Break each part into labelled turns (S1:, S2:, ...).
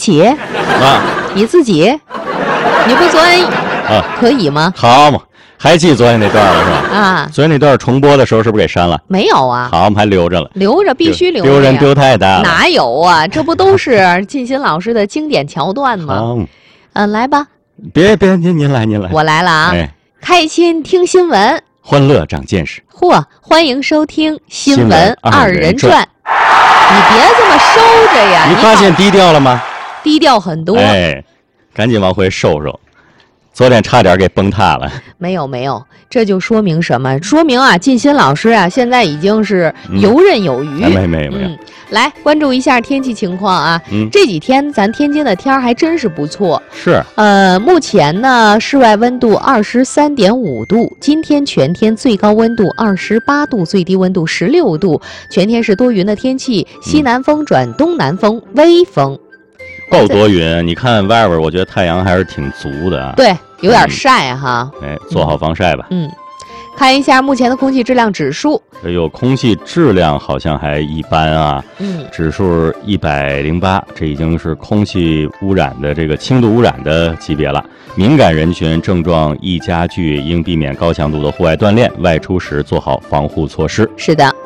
S1: 起
S2: 啊，
S1: 你自己，你不昨天可以吗？
S2: 好嘛，还记昨天那段了是吧？
S1: 啊，
S2: 昨天那段重播的时候是不是给删了？
S1: 没有啊，
S2: 好，我们还留着了。
S1: 留着必须留着呀，
S2: 丢人丢太大了。
S1: 哪有啊？这不都是进新老师的经典桥段吗？来吧。
S2: 别，您来。
S1: 我来了啊！
S2: 哎，
S1: 开心听新闻，
S2: 欢乐长见识。
S1: 嚯，欢迎收听新闻二人转。你别这么收着呀！
S2: 你发现低调了吗？
S1: 低调很多。
S2: 哎，赶紧往回收。昨天差点给崩塌了。
S1: 没有，这就说明什么？说明啊，进新老师啊，现在已经是游刃有余。
S2: 没有。
S1: 来关注一下天气情况啊。这几天咱天津的天儿还真是不错。
S2: 是。
S1: 目前呢，室外温度23.5度，今天全天最高温度28度，最低温度16度，全天是多云的天气，西南风转东南风，微风。
S2: 够多云，你看外边，我觉得太阳还是挺足的啊。
S1: 对，有点晒哈。
S2: 哎，做好防晒吧。
S1: 看一下目前的空气质量指数。
S2: 哎呦，空气质量好像还一般啊。指数108，这已经是空气污染的这个轻度污染的级别了。敏感人群症状易加剧，应避免高强度的户外锻炼，外出时做好防护措施。
S1: 是的。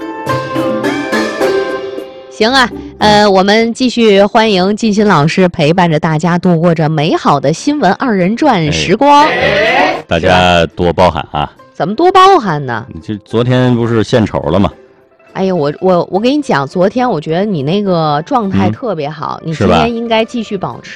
S1: 行啊，我们继续欢迎进新老师陪伴着大家度过着美好的新闻二人转时光。
S2: 大家多包涵啊！
S1: 怎么多包涵呢？
S2: 这昨天不是献丑了吗？
S1: 哎呀，我跟你讲，昨天我觉得你那个状态特别好，你今天应该继续保持。